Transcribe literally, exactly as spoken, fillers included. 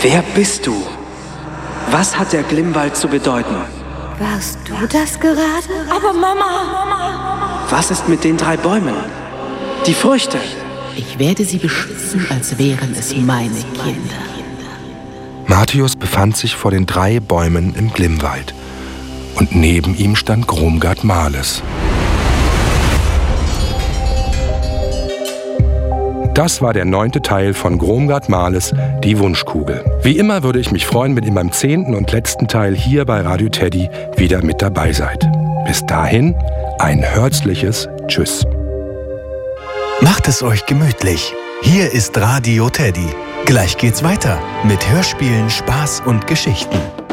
Wer bist du? Was hat der Glimwald zu bedeuten? Warst du das gerade? Aber Mama! Was ist mit den drei Bäumen? Die Früchte? Ich werde sie beschützen, als wären es meine Kinder. Matthäus befand sich vor den drei Bäumen im Glimwald. Und neben ihm stand Gromgard Males. Das war der neunte Teil von Gromgard Males, die Wunschkugel. Wie immer würde ich mich freuen, wenn ihr beim zehnten und letzten Teil hier bei Radio Teddy wieder mit dabei seid. Bis dahin, ein herzliches Tschüss. Macht es euch gemütlich. Hier ist Radio Teddy. Gleich geht's weiter mit Hörspielen, Spaß und Geschichten.